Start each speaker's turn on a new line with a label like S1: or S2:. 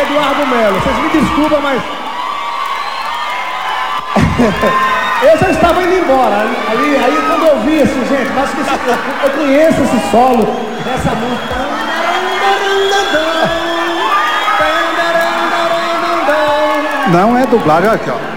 S1: Eduardo Melo. Vocês me desculpam, mas... eu já estava indo embora. Aí quando eu vi assim, gente, acho que eu conheço esse solo dessa música.
S2: Não é dublagem, aqui ó.